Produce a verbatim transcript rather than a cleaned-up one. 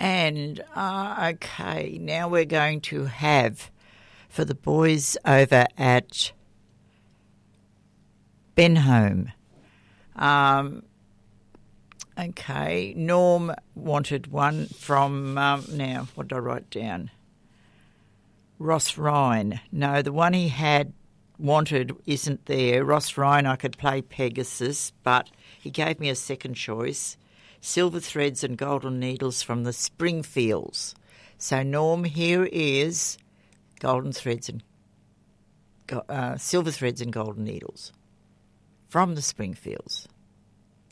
And, uh, okay, now we're going to have, for the boys over at Benholm, um, okay, Norm wanted one from, um, now, what did I write down? Ross Ryan. No, the one he had wanted isn't there. Ross Ryan, I could play Pegasus, but he gave me a second choice. Silver Threads and Golden Needles from the Springfields. So, Norm, here is Golden Threads and uh, Silver Threads and Golden Needles from the Springfields.